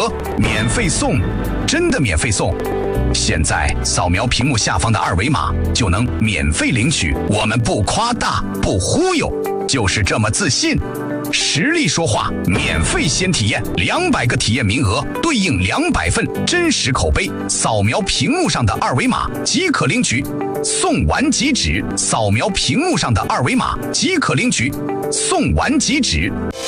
额，免费送，真的免费送！现在扫描屏幕下方的二维码就能免费领取，我们不夸大，不忽悠，就是这么自信。实力说话，免费先体验，200个体验名额对应200份真实口碑，扫描屏幕上的二维码即可领取。送完即止，扫描屏幕上的二维码即可领取，送完即止。